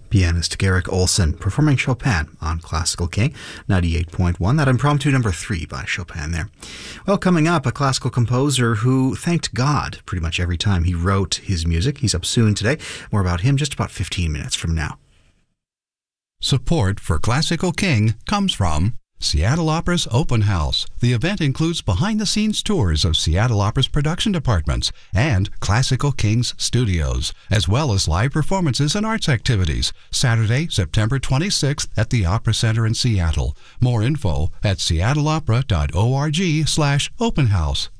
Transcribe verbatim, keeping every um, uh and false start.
Pianist Garrick Olson performing Chopin on Classical King ninety-eight point one. That impromptu number three by Chopin there. Well, coming up, a classical composer who thanked God pretty much every time he wrote his music. He's up soon today. More about him just about fifteen minutes from now. Support for Classical King comes from Seattle Opera's Open House. The event includes behind-the-scenes tours of Seattle Opera's production departments and Classical King's studios, as well as live performances and arts activities. Saturday, September twenty-sixth at the Opera Center in Seattle. More info at seattle opera dot org slash open house.